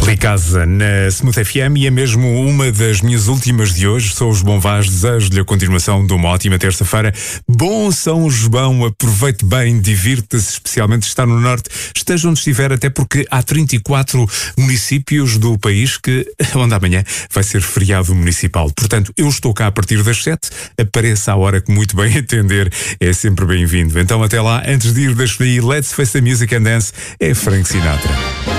Casa na Smooth FM e é mesmo uma das minhas últimas de hoje. Sou os Bom Vaz, desejo-lhe a continuação de uma ótima terça-feira. Bom São João, aproveite bem, divirta-se, especialmente se está no Norte, esteja onde estiver, até porque há 34 municípios do país onde amanhã vai ser feriado municipal. Portanto, eu estou cá a partir das 7, apareça à hora que muito bem entender, é sempre bem-vindo. Então até lá, antes de ir, deixo aí Let's Face the Music and Dance, é Frank Sinatra.